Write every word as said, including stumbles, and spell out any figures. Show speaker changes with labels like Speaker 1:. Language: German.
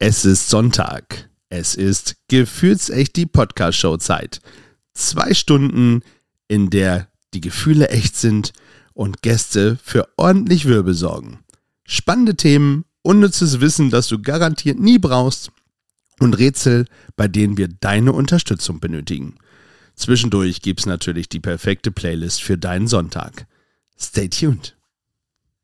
Speaker 1: Es ist Sonntag. Es ist gefühlsecht die Podcast-Show-Zeit. Zwei Stunden, in der die Gefühle echt sind und Gäste für ordentlich Wirbel sorgen. Spannende Themen, unnützes Wissen, das du garantiert nie brauchst und Rätsel, bei denen wir deine Unterstützung benötigen. Zwischendurch gibt's natürlich die perfekte Playlist für deinen Sonntag. Stay tuned.